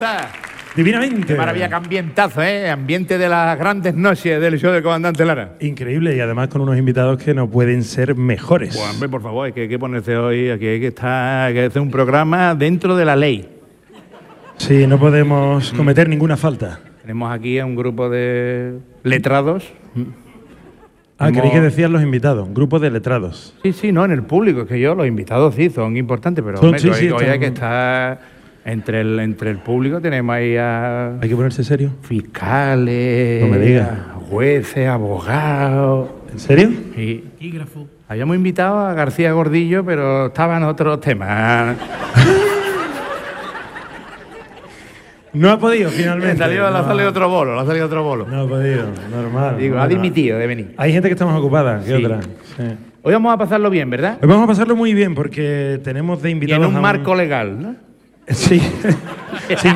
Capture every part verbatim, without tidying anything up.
Divinamente. Qué maravilla, qué ambientazo, ¿eh? Ambiente de las grandes noches del show del comandante Lara. Increíble, y además con unos invitados que no pueden ser mejores. Pues hombre, por favor, hay que, hay que ponerse hoy, aquí hay que estar, hay que hacer un programa dentro de la ley. Sí, no podemos cometer mm. ninguna falta. Tenemos aquí a un grupo de letrados. Ah, Hemos... creí que decían los invitados, un grupo de letrados. Sí, sí, no, en el público, es que yo, los invitados sí son importantes, pero son, hombre, sí, hoy, sí, hoy están... hay que estar entre el, entre el público, tenemos ahí a... Hay que ponerse serio. Fiscales, no me digas. Jueces, abogados. ¿En serio? Sí. Taquígrafo. Habíamos invitado a García Gordillo, pero estaban otros temas. No ha podido, finalmente. Le salió, no. Le ha salido otro bolo, le ha salido otro bolo. No ha podido, normal. Digo, normal. ha dimitido de venir. Hay gente que está más ocupada que sí. otra. Sí. Hoy vamos a pasarlo bien, ¿verdad? Hoy vamos a pasarlo muy bien porque tenemos de invitados. Y en un a marco legal, ¿no? Sí. sin,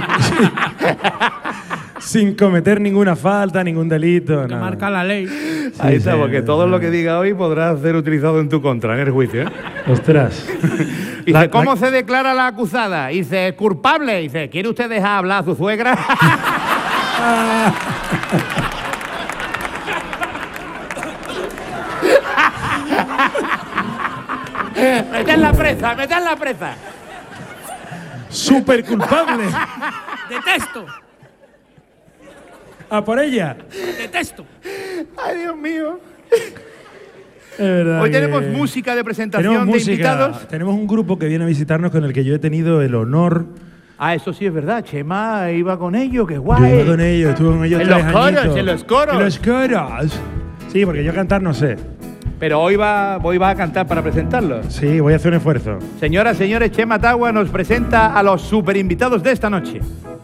sin cometer ninguna falta, ningún delito. Que marca la ley. Sí, ahí está, sí, porque sí, todo sí. lo que diga hoy podrá ser utilizado en tu contra, en el juicio, ¿eh? Ostras. Dice, la, ¿cómo la... se declara la acusada? Dice, culpable. Dice, ¿quiere usted dejar hablar a su suegra? ¡Meted la presa! ¡Meted la presa! ¡Súper culpable! ¡Detesto! ¡A por ella! ¡Detesto! ¡Ay, Dios mío! Hoy tenemos música de presentación de música. invitados. Tenemos un grupo que viene a visitarnos con el que yo he tenido el honor. Ah, eso sí es verdad. Chema iba con ellos, qué guay. Yo iba con ellos, estuve con ellos en tres los coros, añitos. en los coros. En los coros. Sí, porque yo cantar no sé. Pero hoy va, hoy va a cantar para presentarlo. Sí, voy a hacer un esfuerzo. Señoras, señores, Chema Tagua nos presenta a los super invitados de esta noche.